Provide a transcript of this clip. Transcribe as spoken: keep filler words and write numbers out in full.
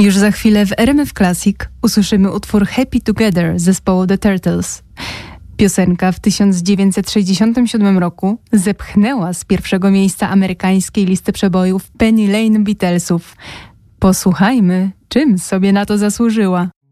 Już za chwilę w R M F Classic usłyszymy utwór Happy Together zespołu The Turtles. Piosenka w tysiąc dziewięćset sześćdziesiątym siódmym roku zepchnęła z pierwszego miejsca amerykańskiej listy przebojów Penny Lane Beatlesów. Posłuchajmy, czym sobie na to zasłużyła.